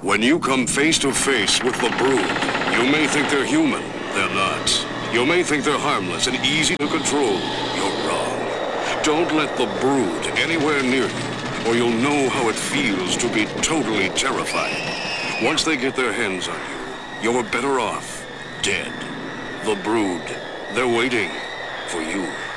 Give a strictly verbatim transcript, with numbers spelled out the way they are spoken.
When you come face to face with the Brood, you may think they're human. They're not. You may think they're harmless and easy to control. You're wrong. Don't let the Brood anywhere near you, or you'll know how it feels to be totally terrified. Once they get their hands on you, you're better off dead. The Brood, they're waiting for you.